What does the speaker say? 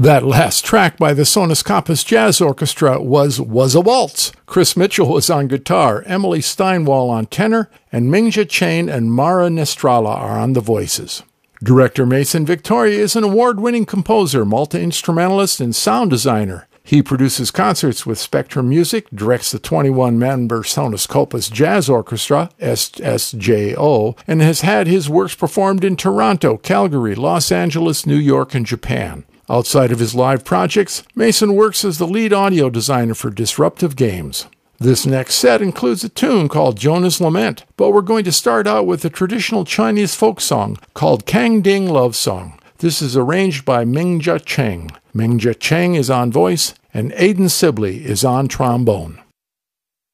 That last track by the Sonus Copus Jazz Orchestra was a Waltz. Chris Mitchell was on guitar, Emily Steinwall on tenor, and Mingja Chain and Mara Nestrala are on the voices. Director Mason Victoria is an award-winning composer, multi-instrumentalist, and sound designer. He produces concerts with Spectrum Music, directs the 21-member Sonus Copus Jazz Orchestra, SSJO, and has had his works performed in Toronto, Calgary, Los Angeles, New York, and Japan. Outside of his live projects, Mason works as the lead audio designer for Disruptive Games. This next set includes a tune called Jonah's Lament, but we're going to start out with a traditional Chinese folk song called Kang Ding Love Song. This is arranged by Mingja Cheng. Mingja Cheng is on voice, and Aidan Sibley is on trombone.